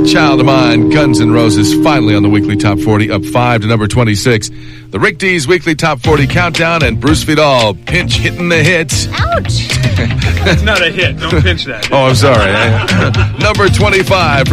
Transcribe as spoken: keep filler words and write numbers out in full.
Child of Mine, Guns N' Roses, finally on the weekly top forty, up five to number twenty-six. The Rick D's weekly top forty countdown, and Bruce Vidal, pinch hitting the hits. Ouch! It's not a hit. Don't pinch that. Oh, I'm sorry. Number twenty-five.